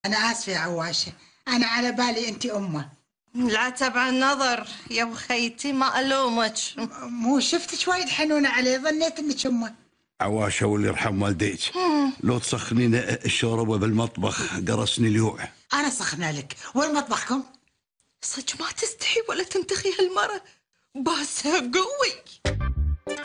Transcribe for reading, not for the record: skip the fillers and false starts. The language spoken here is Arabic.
أنا آسفة يا عواشة، أنا على بالي أنت أمه. لا تبع النظر يا وخيتي، ما ألومك. مو شفتك وايد حنونة عليه، ظنيت إنك أمه. عواشة واللي يرحم والديك، لو تسخنين الشوربة بالمطبخ قرصني اليوع. أنا سخنة لك، وين مطبخكم؟ صدق ما تستحي ولا تنتخي هالمرة، باسها قوي.